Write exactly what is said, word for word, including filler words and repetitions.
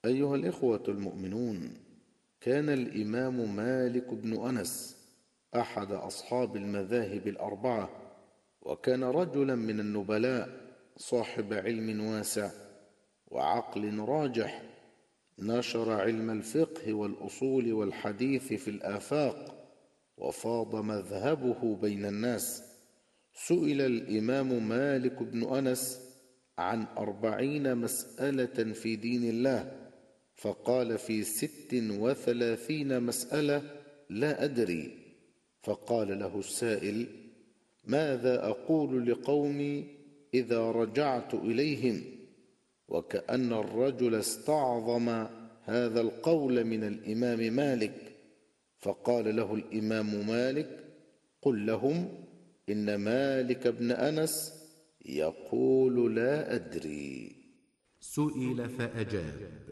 أيها الإخوة المؤمنون، كان الإمام مالك بن أنس أحد أصحاب المذاهب الأربعة، وكان رجلا من النبلاء صاحب علم واسع وعقل راجح، نشر علم الفقه والأصول والحديث في الآفاق، وفاض مذهبه بين الناس. سئل الإمام مالك بن أنس عن أربعين مسألة في دين الله، فقال في ست وثلاثين مسألة لا أدري. فقال له السائل: ماذا أقول لقومي إذا رجعت إليهم؟ وكأن الرجل استعظم هذا القول من الإمام مالك، فقال له الإمام مالك: قل لهم إن مالك بن أنس يقول لا أدري. سئل فأجاب: